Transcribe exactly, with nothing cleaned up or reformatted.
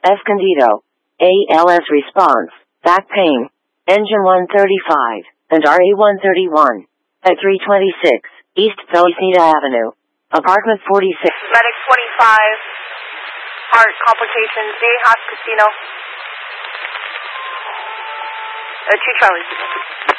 Escondido. A L S response, back pain, engine one thirty-five, and R A one thirty-one. At three twenty-six, East Felicita Avenue. Apartment forty-six. Medic twenty-five, heart complications, Viejas Casino. Uh, two Charlie.